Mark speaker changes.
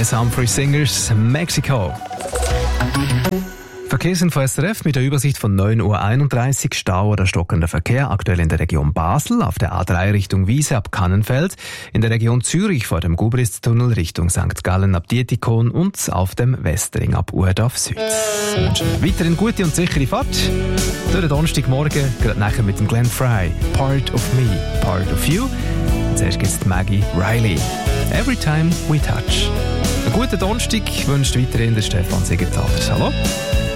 Speaker 1: Les Humphrey Singers, Mexico. Verkehrsinfo SRF mit der Übersicht von 9.31 Uhr. Stau oder stockender Verkehr aktuell in der Region Basel, auf der A3 Richtung Wiese ab Kannenfeld, in der Region Zürich vor dem Gubristunnel Richtung St. Gallen ab Dietikon und auf dem Westring ab Urdorf Süd. Wir wünschen weiterhin gute und sichere Fahrt. Durch den Donnerstagmorgen, gerade nachher mit dem Glenn Fry. Part of me, part of you. Und zuerst gibt es Maggie Riley. Every time we touch. Einen guten Donnerstag wünscht weiterhin der Stefan Siegenthaler. Hallo.